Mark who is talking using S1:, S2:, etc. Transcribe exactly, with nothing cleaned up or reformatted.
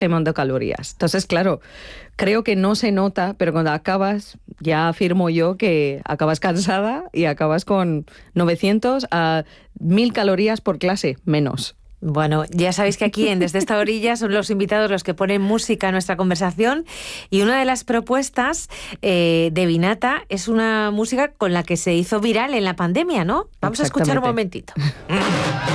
S1: quemando calorías. Entonces, claro, creo que no se nota, pero cuando acabas, ya afirmo yo que acabas cansada y acabas con novecientos a mil calorías por clase, menos.
S2: Bueno, ya sabéis que aquí en Desde esta orilla son los invitados los que ponen música a nuestra conversación, y una de las propuestas eh, de Vinata es una música con la que se hizo viral en la pandemia, ¿no? Vamos a escuchar un momentito.